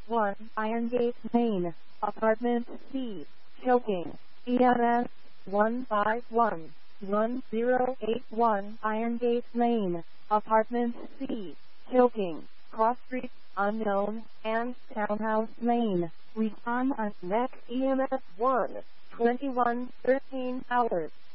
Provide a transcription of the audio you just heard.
1, Irongate, Maine. Apartment C, choking. EMS 151-1081, Irongate, Maine. Apartment C, choking. Cross Street, unknown, and Townhouse, Maine. Respond on next EMS 1, 2113 hours.